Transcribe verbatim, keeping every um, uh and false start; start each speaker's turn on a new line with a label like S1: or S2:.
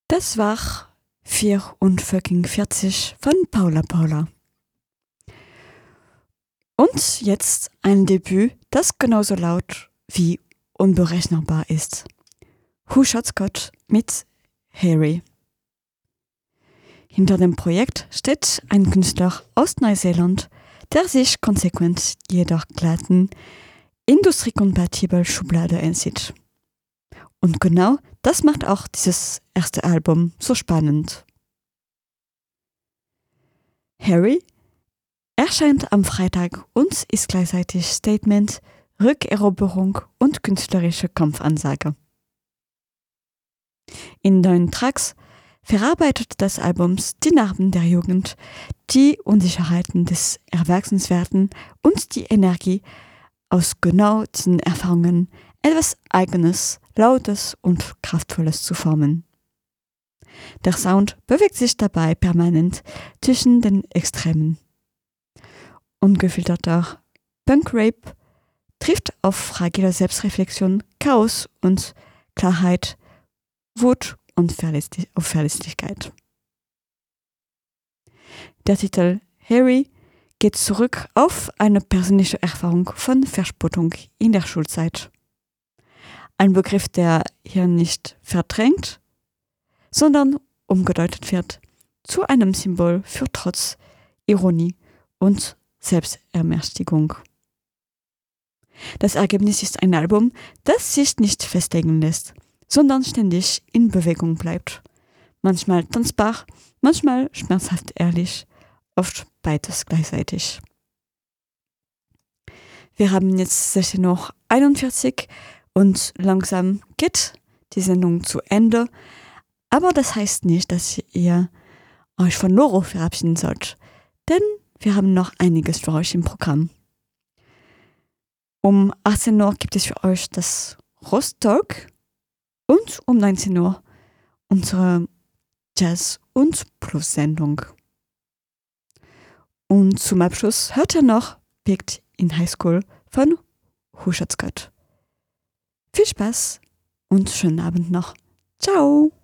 S1: Das war vierundvierzig von Paula Paula. Und jetzt ein Debüt, das genauso laut wie unberechenbar ist. Who Shot Scott mit Harry. Hinter dem Projekt steht ein Künstler aus Neuseeland, der sich konsequent jeder glatten, industriekompatibel Schublade entzieht. Und genau das macht auch dieses erste Album so spannend. Harry erscheint am Freitag und ist gleichzeitig Statement, Rückeroberung und künstlerische Kampfansage. In neun Tracks verarbeitet das Album die Narben der Jugend, die Unsicherheiten des Erwachsenwerden und die Energie aus genau diesen Erfahrungen etwas Eigenes, Lautes und Kraftvolles zu formen. Der Sound bewegt sich dabei permanent zwischen den Extremen. Ungefilterter Punk-Rape trifft auf fragile Selbstreflexion, Chaos und Klarheit, Wut und Verlässlich- auf Verlässlichkeit. Der Titel Harry geht zurück auf eine persönliche Erfahrung von Verspottung in der Schulzeit. Ein Begriff, der hier nicht verdrängt, sondern umgedeutet wird zu einem Symbol für Trotz, Ironie und Selbstermächtigung. Das Ergebnis ist ein Album, das sich nicht festlegen lässt, sondern ständig in Bewegung bleibt. Manchmal tanzbar, manchmal schmerzhaft ehrlich, oft beides gleichzeitig. Wir haben jetzt sechzehn Uhr einundvierzig und langsam geht die Sendung zu Ende, aber das heißt nicht, dass ihr euch von Loro verabschieden sollt, denn wir haben noch einiges für euch im Programm. Um achtzehn Uhr gibt es für euch das Rost-Talk und um neunzehn Uhr unsere Jazz- und Plus-Sendung. Und zum Abschluss hört ihr noch Picked in High School von Who Shot Scott. Viel Spaß und schönen Abend noch. Ciao!